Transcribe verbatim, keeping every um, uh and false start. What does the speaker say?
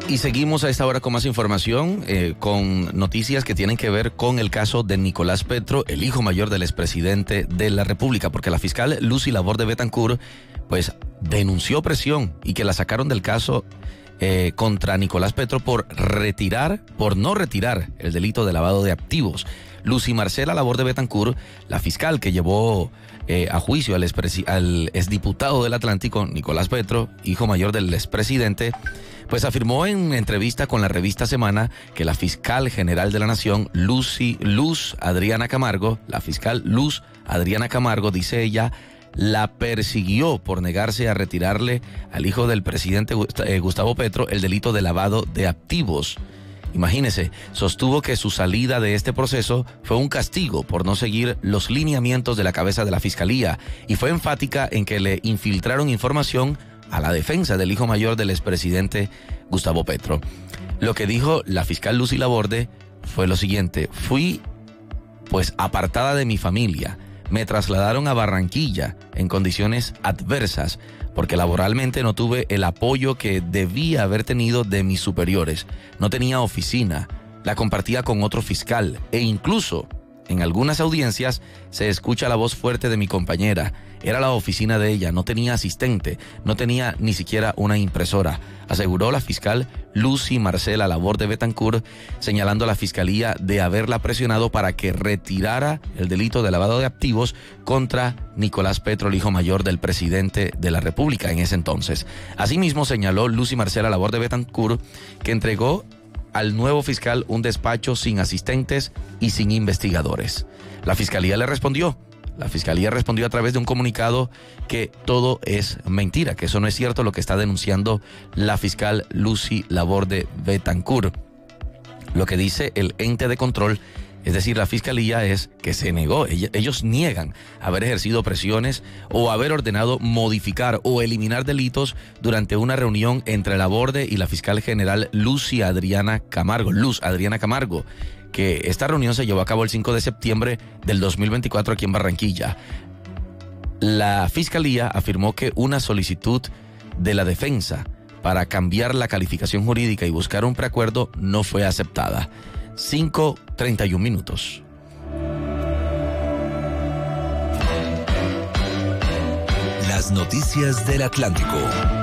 Y seguimos a esta hora con más información, eh, con noticias que tienen que ver con el caso de Nicolás Petro, el hijo mayor del expresidente de la República, porque la fiscal Lucy Laborde Bettencourt pues denunció presión y que la sacaron del caso eh, contra Nicolás Petro por retirar, por no retirar el delito de lavado de activos. Lucy Marcela Laborde Bettencourt, la fiscal que llevó eh, a juicio al, expresi- al exdiputado del Atlántico, Nicolás Petro, hijo mayor del expresidente, pues afirmó en entrevista con la revista Semana que la fiscal general de la Nación, Lucy, Luz Adriana Camargo, la fiscal Luz Adriana Camargo, dice ella, la persiguió por negarse a retirarle al hijo del presidente Gustavo Petro el delito de lavado de activos. Imagínese, sostuvo que su salida de este proceso fue un castigo por no seguir los lineamientos de la cabeza de la fiscalía y fue enfática en que le infiltraron información a la defensa del hijo mayor del expresidente Gustavo Petro. Lo que dijo la fiscal Lucy Laborde fue lo siguiente: fui pues apartada de mi familia, me trasladaron a Barranquilla en condiciones adversas porque laboralmente no tuve el apoyo que debía haber tenido de mis superiores, no tenía oficina, la compartía con otro fiscal e incluso en algunas audiencias se escucha la voz fuerte de mi compañera. Era la oficina de ella, no tenía asistente, no tenía ni siquiera una impresora, aseguró la fiscal Lucy Marcela Laborde Bettencourt, señalando a la fiscalía de haberla presionado para que retirara el delito de lavado de activos contra Nicolás Petro, el hijo mayor del presidente de la República en ese entonces. Asimismo, señaló Lucy Marcela Laborde Bettencourt que entregó al nuevo fiscal un despacho sin asistentes y sin investigadores. La fiscalía le respondió, la fiscalía respondió a través de un comunicado que todo es mentira, que eso no es cierto lo que está denunciando la fiscal Lucy Laborde Bettencourt. Lo que dice el ente de control, es decir, la fiscalía, es que se negó. Ellos niegan haber ejercido presiones o haber ordenado modificar o eliminar delitos durante una reunión entre Laborde y la fiscal general Lucy Adriana Camargo, Luz Adriana Camargo, que esta reunión se llevó a cabo el cinco de septiembre del dos mil veinticuatro aquí en Barranquilla. La fiscalía afirmó que una solicitud de la defensa para cambiar la calificación jurídica y buscar un preacuerdo no fue aceptada. cinco treinta y un minutos. Las noticias del Atlántico.